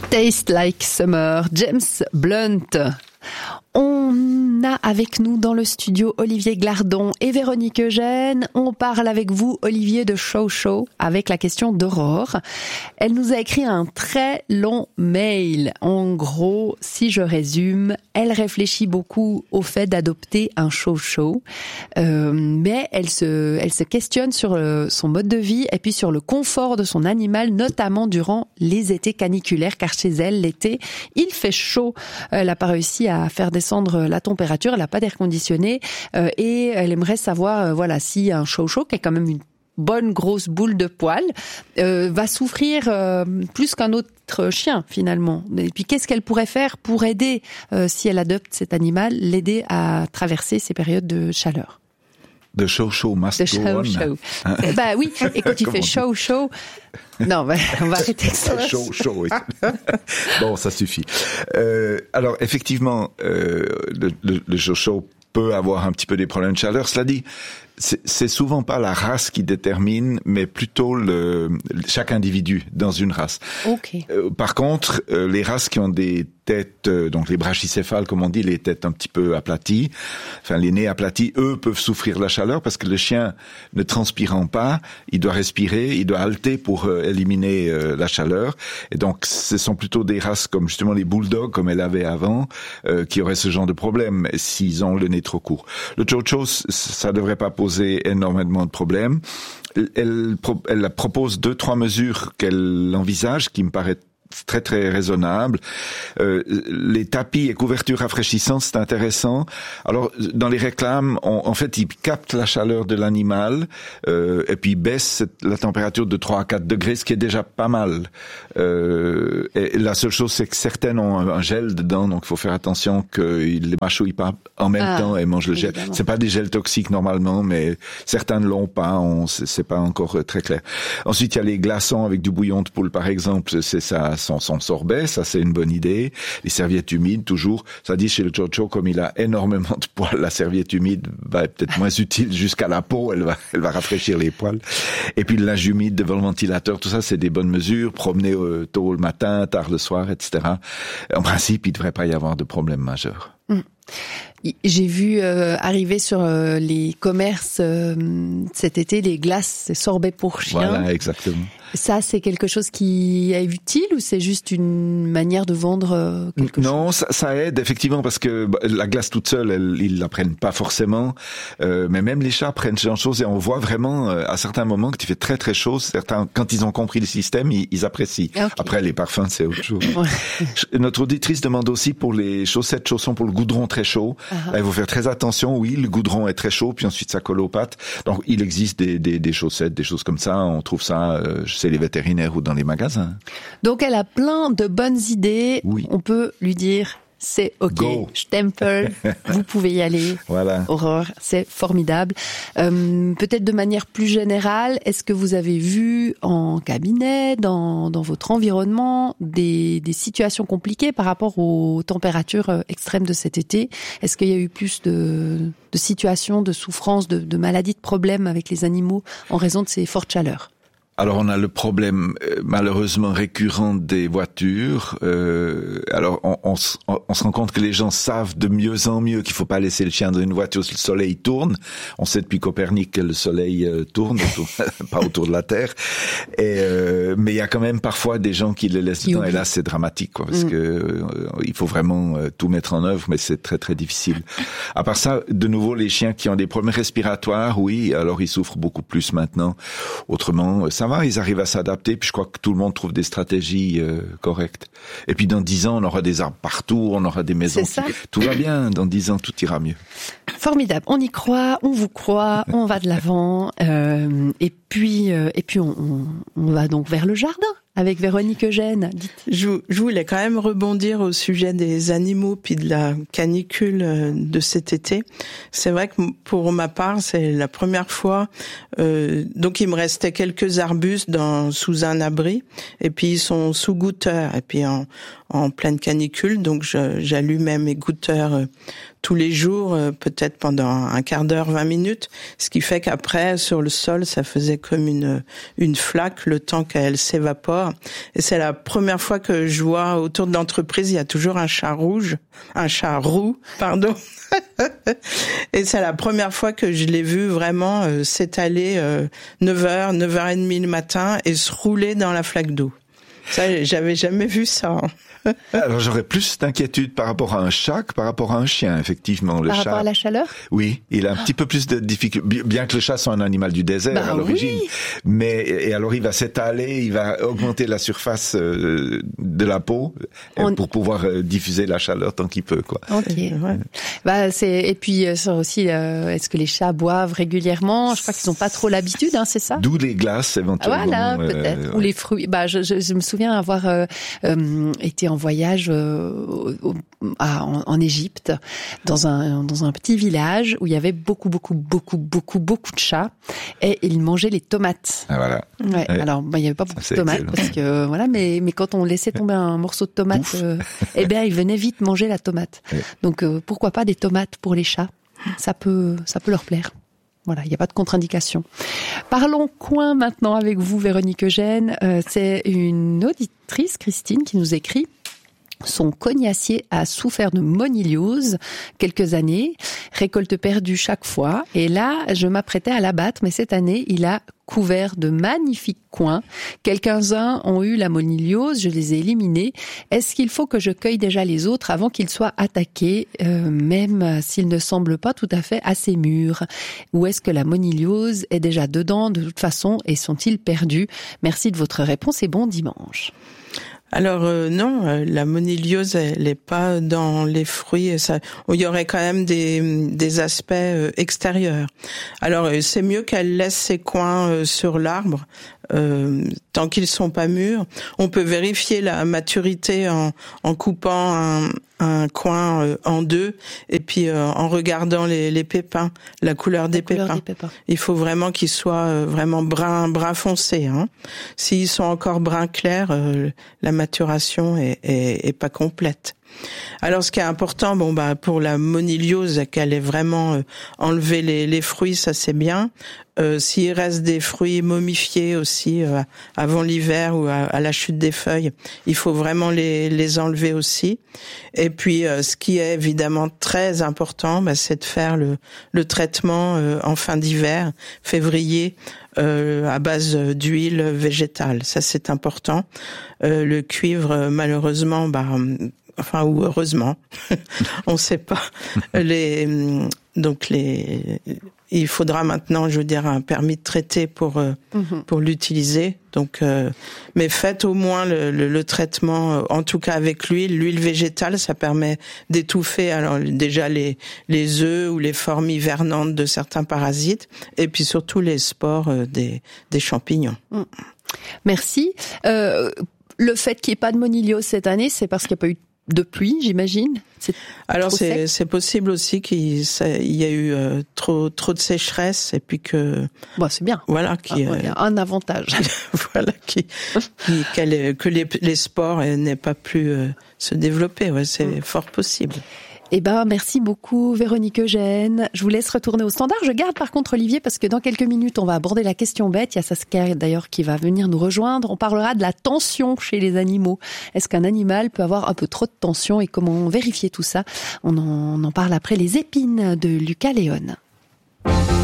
Taste Like Summer, James Blunt. On a avec nous dans le studio Olivier Glardon et Véronique Eugène. On parle avec vous, Olivier, de Show Show avec la question d'Aurore. Elle nous a écrit un très long mail. En gros, si je résume, elle réfléchit beaucoup au fait d'adopter un Show Show, mais elle se questionne sur son mode de vie et puis sur le confort de son animal, notamment durant les étés caniculaires, car chez elle, l'été, il fait chaud. Elle n'a pas réussi à faire descendre la température, elle n'a pas d'air conditionné et elle aimerait savoir si un Show Show, qui est quand même une bonne grosse boule de poils, va souffrir plus qu'un autre chien finalement. Et puis qu'est-ce qu'elle pourrait faire pour aider, si elle adopte cet animal, l'aider à traverser ces périodes de chaleur? De show show must go on. Show. Bah oui, et quand tu fais show show, non, on va arrêter ça. Show show. Oui. Bon, ça suffit. Alors effectivement, le show show peut avoir un petit peu des problèmes de chaleur. Cela dit, c'est souvent pas la race qui détermine, mais plutôt chaque individu dans une race. Okay. Par contre, les races qui ont des têtes, donc les brachycéphales, comme on dit, les têtes un petit peu aplaties, enfin les nez aplatis, eux peuvent souffrir de la chaleur parce que le chien, ne transpirant pas, il doit respirer, il doit halter pour éliminer la chaleur. Et donc, ce sont plutôt des races comme justement les bulldogs, comme elle avait avant, qui auraient ce genre de problème s'ils ont le nez trop court. Le chow-chow, ça devrait pas poser énormément de problèmes. Elle propose 2-3 mesures qu'elle envisage qui me paraissent très très raisonnable. Les tapis et couvertures rafraîchissantes, c'est intéressant. Alors dans les réclames, en fait, ils captent la chaleur de l'animal et puis baissent la température de 3 à 4 degrés, ce qui est déjà pas mal. Et la seule chose, c'est que certaines ont un gel dedans, donc il faut faire attention qu'ils les mâchouillent pas en même temps et mangent le gel. Évidemment. C'est pas des gels toxiques normalement, mais certains ne l'ont pas. C'est pas encore très clair. Ensuite, il y a les glaçons avec du bouillon de poule, par exemple. C'est ça. Son sorbet, ça c'est une bonne idée. Les serviettes humides, toujours. Ça dit chez le chow-chow, comme il a énormément de poils, la serviette humide va être peut-être moins utile jusqu'à la peau. Elle va rafraîchir les poils. Et puis le linge humide devant le ventilateur, tout ça c'est des bonnes mesures. Promener tôt le matin, tard le soir, etc. En principe, il ne devrait pas y avoir de problème majeur. J'ai vu arriver sur les commerces cet été les glaces sorbets pour chiens. Voilà, exactement. Ça, c'est quelque chose qui est utile ou c'est juste une manière de vendre quelque chose? Non, ça aide effectivement parce que la glace toute seule, ils la prennent pas forcément. Mais même les chats prennent ce genre de choses et on voit vraiment à certains moments que tu fais très très chaud. Certains, quand ils ont compris le système, ils apprécient. Okay. Après, les parfums, c'est autre chose. Ouais. Notre auditrice demande aussi pour les chaussettes, chaussons pour le goudron très chaud. Là, il faut faire très attention. Oui, le goudron est très chaud, puis ensuite ça colle aux pattes. Donc, il existe des chaussettes, des choses comme ça. On trouve ça chez les vétérinaires ou dans les magasins. Donc, elle a plein de bonnes idées. Oui. On peut lui dire, c'est OK. Go. Stempel, vous pouvez y aller. Voilà. Aurore, c'est formidable. Peut-être de manière plus générale, est-ce que vous avez vu en cabinet, dans votre environnement, des situations compliquées par rapport aux températures extrêmes de cet été? Est-ce qu'il y a eu plus de situations, de souffrances, de maladies, de problèmes avec les animaux en raison de ces fortes chaleurs? Alors on a le problème malheureusement récurrent des voitures. Alors on se rend compte que les gens savent de mieux en mieux qu'il faut pas laisser le chien dans une voiture si le soleil tourne. On sait depuis Copernic que le soleil tourne, pas autour de la Terre. Mais il y a quand même parfois des gens qui le laissent dedans et là c'est dramatique quoi, parce que il faut vraiment tout mettre en œuvre, mais c'est très très difficile. À part ça, de nouveau les chiens qui ont des problèmes respiratoires, oui, alors ils souffrent beaucoup plus maintenant. Autrement, ça va, ils arrivent à s'adapter, puis je crois que tout le monde trouve des stratégies correctes. Et puis dans 10 ans, on aura des arbres partout, on aura des maisons. Tout va bien, dans 10 ans, tout ira mieux. Formidable, on y croit, on vous croit, on va de l'avant, et puis on va donc vers le jardin. Avec Véronique Eugène. Je voulais quand même rebondir au sujet des animaux puis de la canicule de cet été. C'est vrai que pour ma part, c'est la première fois. Donc il me restait quelques arbustes sous un abri et puis ils sont sous goutteur et puis en pleine canicule. Donc j'allumais mes goûteurs tous les jours, peut-être pendant un quart d'heure, 20 minutes, ce qui fait qu'après, sur le sol, ça faisait comme une flaque le temps qu'elle s'évapore. sport. Et c'est la première fois que je vois autour de l'entreprise, il y a toujours un chat roux, pardon. Et c'est la première fois que je l'ai vu vraiment s'étaler 9h, 9h30 le matin et se rouler dans la flaque d'eau. Ça, j'avais jamais vu ça. Alors j'aurais plus d'inquiétude par rapport à un chat que par rapport à un chien, effectivement. Par rapport à la chaleur ? Oui, il a un petit peu plus de difficultés, bien que le chat soit un animal du désert à l'origine. Oui. Mais alors il va s'étaler, il va augmenter la surface de la peau pour pouvoir diffuser la chaleur tant qu'il peut, quoi. Ok. Ouais. Et puis ça aussi, est-ce que les chats boivent régulièrement ? Je crois qu'ils n'ont pas trop l'habitude, c'est ça ? D'où les glaces éventuellement. Voilà, peut-être. Ou les fruits. Je me souviens avoir été en voyage en Égypte, dans un petit village où il y avait beaucoup de chats, et ils mangeaient les tomates. Ah voilà. Ouais. Alors il y avait pas beaucoup de tomates excellent. Parce que voilà, mais quand on laissait tomber un morceau de tomate, ils venaient vite manger la tomate. Ouais. Donc pourquoi pas des tomates pour les chats ? Ça peut leur plaire. Voilà, il n'y a pas de contre-indication. Parlons coin maintenant avec vous, Véronique Eugène. C'est une auditrice, Christine, qui nous écrit. Son cognacier a souffert de moniliose quelques années, récolte perdue chaque fois. Et là, je m'apprêtais à l'abattre, mais cette année, il a couvert de magnifiques coins. Quelques-uns ont eu la moniliose, je les ai éliminés. Est-ce qu'il faut que je cueille déjà les autres avant qu'ils soient attaqués, même s'ils ne semblent pas tout à fait assez mûrs ? Ou est-ce que la moniliose est déjà dedans de toute façon et sont-ils perdus ? Merci de votre réponse et bon dimanche. Alors non, la moniliose, elle n'est pas dans les fruits. Il y aurait quand même des aspects extérieurs. Alors c'est mieux qu'elle laisse ses coins sur l'arbre tant qu'ils sont pas mûrs. On peut vérifier la maturité en coupant un coin en deux et puis en regardant les pépins, la couleur des pépins. Il faut vraiment qu'ils soient vraiment brun foncé. S'ils sont encore brun clair, la maturation est pas complète. Alors ce qui est important, pour la moniliose, qu'elle ait vraiment enlevé les fruits, ça c'est bien. S'il reste des fruits momifiés aussi avant l'hiver ou à la chute des feuilles, il faut vraiment les enlever aussi. Et puis ce qui est évidemment très important, c'est de faire le traitement en fin d'hiver, février, à base d'huile végétale. Ça c'est important. Le cuivre, malheureusement, ou heureusement, on ne sait pas. Il faudra maintenant, un permis de traiter pour l'utiliser. Donc, mais faites au moins le traitement, en tout cas avec l'huile végétale, ça permet d'étouffer alors déjà les œufs ou les formes hivernantes de certains parasites, et puis surtout les spores des champignons. Merci. Le fait qu'il n'y ait pas de moniliose cette année, c'est parce qu'il n'y a pas eu de pluie, j'imagine. Alors c'est possible aussi qu'il y a eu trop de sécheresse et puis que c'est bien. Voilà il y a un avantage. Voilà que les spores n'aient pas pu se développer. Ouais, c'est fort possible. Merci beaucoup Véronique Eugène. Je vous laisse retourner au standard. Je garde par contre Olivier parce que dans quelques minutes, on va aborder la question bête. Il y a Saskia d'ailleurs qui va venir nous rejoindre. On parlera de la tension chez les animaux. Est-ce qu'un animal peut avoir un peu trop de tension et comment vérifier tout ça ? On en parle après les épines de Lucas Léon.